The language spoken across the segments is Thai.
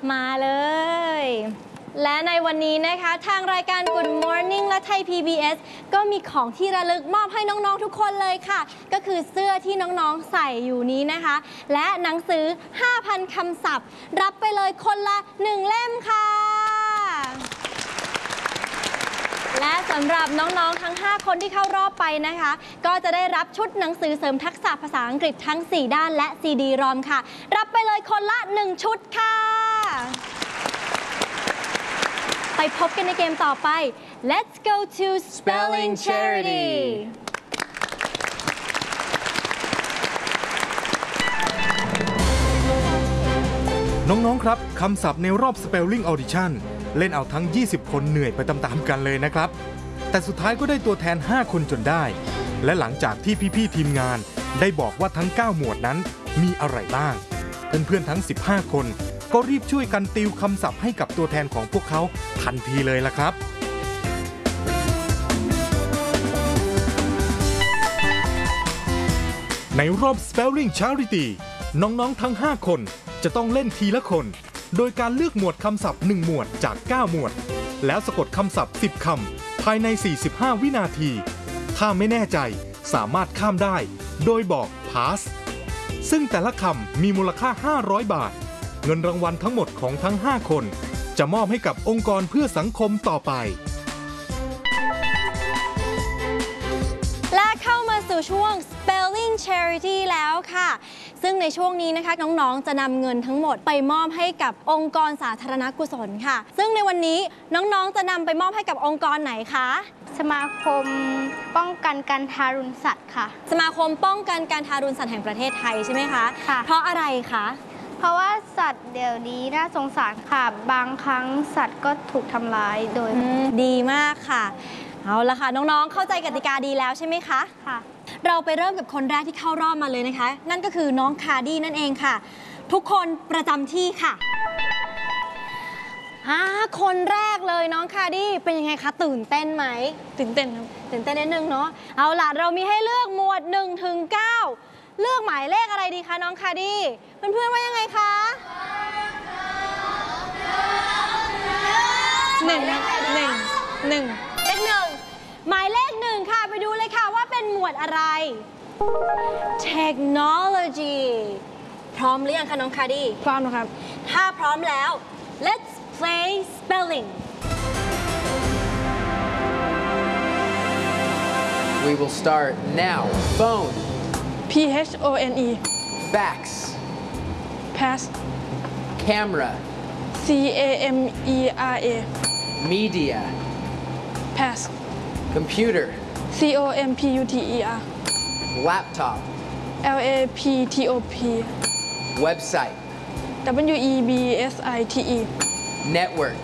มาเลยและในวันนี้นะคะทางรายการ Good Morning และไทย PBS ก็มีของที่ระลึกมอบให้น้องๆทุกคนเลยค่ะก็คือเสื้อที่น้องๆใส่อยู่นี้นะคะและหนังสือ 5,000 คำศัพท์รับไปเลยคนละ1 เล่มค่ะและสำหรับน้องๆทั้ง5คนที่เข้ารอบไปนะคะก็จะได้รับชุดหนังสือเสริมทักษะภาษาอังกฤษทั้ง4ด้านและ CD-ROM ค่ะรับไปเลยคนละ1 ชุดค่ะไปพบกันในเกมต่อไป Let's go to Spelling Charity น้องๆครับคำศัพท์ในรอบ Spelling Audition เล่นเอาทั้ง20 คนเหนื่อยไปตามๆกันเลยนะครับแต่สุดท้ายก็ได้ตัวแทน5 คนจนได้และหลังจากที่พี่ๆทีมงานได้บอกว่าทั้ง9 หมวดนั้นมีอะไรบ้างเพื่อนๆทั้ง15 คนก็รีบช่วยกันติวคำศัพท์ให้กับตัวแทนของพวกเขาทันทีเลยล่ะครับในรอบ Spelling Charity น้องๆทั้ง5 คนจะต้องเล่นทีละคนโดยการเลือกหมวดคำศัพท์1 หมวดจาก9 หมวดแล้วสะกดคำศัพท์10 คำภายใน45 วินาทีถ้าไม่แน่ใจสามารถข้ามได้โดยบอก pass ซึ่งแต่ละคำมีมูลค่า500 บาทเงินรางวัลทั้งหมดของทั้ง5 คนจะมอบให้กับองค์กรเพื่อสังคมต่อไปและเข้ามาสู่ช่วง Spelling Charity แล้วค่ะซึ่งในช่วงนี้นะคะน้องๆจะนำเงินทั้งหมดไปมอบให้กับองค์กรสาธารณกุศลค่ะซึ่งในวันนี้น้องๆจะนำไปมอบให้กับองค์กรไหนคะสมาคมป้องกันการทารุณสัตว์ค่ะสมาคมป้องกันการทารุณสัตว์แห่งประเทศไทยใช่ไหมคะค่ะเพราะอะไรคะเพราะว่าสัตว์เดี๋ยวนี้น่าสงสารค่ะบางครั้งสัตว์ก็ถูกทำร้ายโดยดีมากค่ะเอาละค่ะน้องๆเข้าใจกติกาดีแล้วใช่ไหมคะค่ะเราไปเริ่มกับคนแรกที่เข้ารอบมาเลยนะคะนั่นก็คือน้องคาร์ดี้นั่นเองค่ะทุกคนประจำที่ค่ะคนแรกเลยน้องคาร์ดี้เป็นยังไงคะตื่นเต้นไหมตื่นเต้นครับตื่นเต้นนิดนึงเนาะเอาล่ะเรามีให้เลือกหมวด1 ถึง 9เลือกหมายเลขอะไรดีคะน้องคาร์ดี้เพื่อนๆว่ายังไงคะหนึ่งเลข 1หมายเลข 1ค่ะไปดูเลยค่ะว่าเป็นหมวดอะไร Technology พร้อมหรือยังคะน้องคาร์ดี้พร้อมนะครับถ้าพร้อมแล้ว Let's play spelling We will start now. Phone. PHONE Fax. Pass. Camera. CAMERA Media. Pass. Computer. COMPUTER Laptop. LAPTOP Website. WEBSITE Network.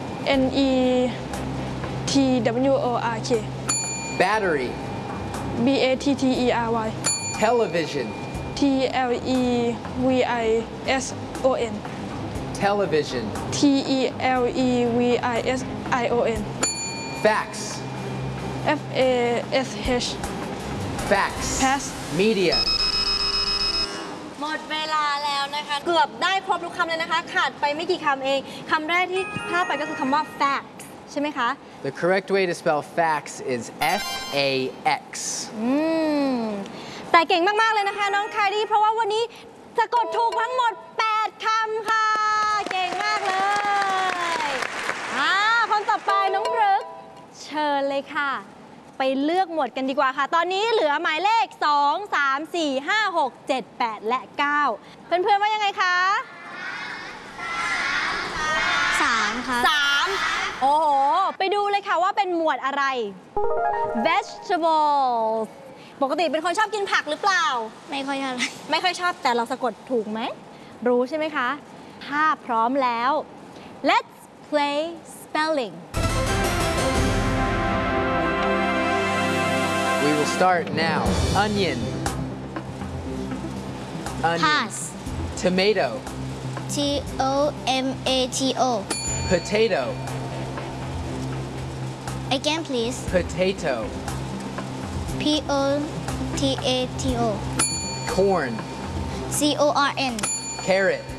NETWORK Battery. BATTERY Television. TLEVISON Television. TELEVISION Fax. FASH Fax. Pass. Media. หมดเวลาแล้วนะคะเกือบได้ครบทุกคำเลยนะคะขาดไปไม่กี่คำเองคำแรกที่พลาดไปก็คือคำว่า fax ใช่ไหมคะ The correct way to spell fax is FAX แต่เก่งมากๆเลยนะคะน้องคาร์ดี้เพราะว่าวันนี้สะกดถูกทั้งหมด8 คำค่ะเก่งมากเลยคนต่อไปน้องพฤกษ์เชิญเลยค่ะไปเลือกหมวดกันดีกว่าค่ะตอนนี้เหลือหมายเลข2 3 4 5 6 7 8และ9เพื่อนๆว่ายังไงคะ 3ค่ะ 3โอ้โหไปดูเลยค่ะว่าเป็นหมวดอะไร vegetables ปกติเป็นคนชอบกินผักหรือเปล่าไม่ค่อยชอบไม่ค่อยชอบแต่เราสะกดถูกไหมรู้ใช่ไหมคะถ้าพร้อมแล้ว let's play spelling We will start now. Onion. Pass. Tomato. TOMATO Potato. Again please Potato. POTATO Corn. CORN Carrot.